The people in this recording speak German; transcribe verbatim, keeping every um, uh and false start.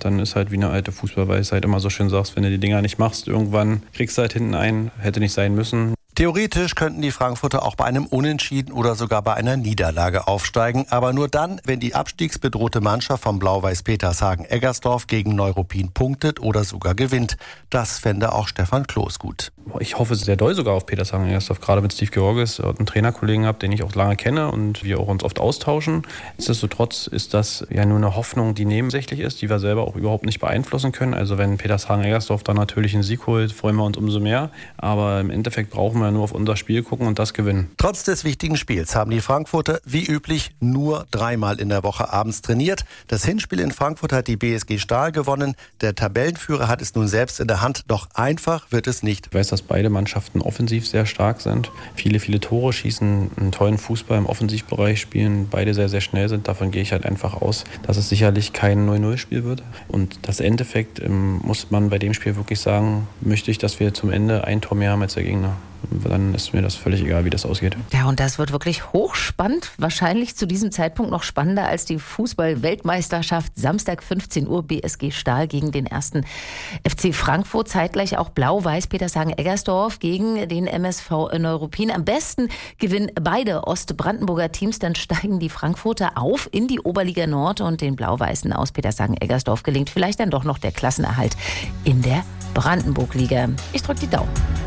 dann ist halt wie eine alte Fußballweisheit immer so schön sagst, wenn du die Dinger nicht machst, irgendwann kriegst du halt hinten ein, hätte nicht sein müssen. Theoretisch könnten die Frankfurter auch bei einem Unentschieden oder sogar bei einer Niederlage aufsteigen. Aber nur dann, wenn die abstiegsbedrohte Mannschaft von Blau-Weiß Petershagen-Eggersdorf gegen Neuruppin punktet oder sogar gewinnt. Das fände auch Stefan Kloß gut. Ich hoffe sehr doll sogar auf Petershagen-Eggersdorf, gerade mit Steve Georges, einen Trainerkollegen habe, den ich auch lange kenne und wir auch uns oft austauschen. Nichtsdestotrotz ist das ja nur eine Hoffnung, die nebensächlich ist, die wir selber auch überhaupt nicht beeinflussen können. Also wenn Petershagen-Eggersdorf dann natürlich einen Sieg holt, freuen wir uns umso mehr. Aber im Endeffekt brauchen wir nur auf unser Spiel gucken und das gewinnen. Trotz des wichtigen Spiels haben die Frankfurter wie üblich nur dreimal in der Woche abends trainiert. Das Hinspiel in Frankfurt hat die B S G Stahl gewonnen. Der Tabellenführer hat es nun selbst in der Hand. Doch einfach wird es nicht. Ich weiß, dass beide Mannschaften offensiv sehr stark sind. Viele, viele Tore schießen, einen tollen Fußball im Offensivbereich spielen. Beide sehr, sehr schnell sind. Davon gehe ich halt einfach aus, dass es sicherlich kein null null Spiel wird. Und das Endeffekt ähm, muss man bei dem Spiel wirklich sagen, möchte ich, dass wir zum Ende ein Tor mehr haben als der Gegner. Dann ist mir das völlig egal, wie das ausgeht. Ja, und das wird wirklich hochspannend. Wahrscheinlich zu diesem Zeitpunkt noch spannender als die Fußball-Weltmeisterschaft. Samstag fünfzehn Uhr B S G Stahl gegen den ersten F C Frankfurt. Zeitgleich auch Blau-Weiß Petershagen-Eggersdorf gegen den M S V Neuruppin. Am besten gewinnen beide Ostbrandenburger Teams. Dann steigen die Frankfurter auf in die Oberliga Nord und den Blau-Weißen aus Petershagen-Eggersdorf gelingt vielleicht dann doch noch der Klassenerhalt in der Brandenburg-Liga. Ich drücke die Daumen.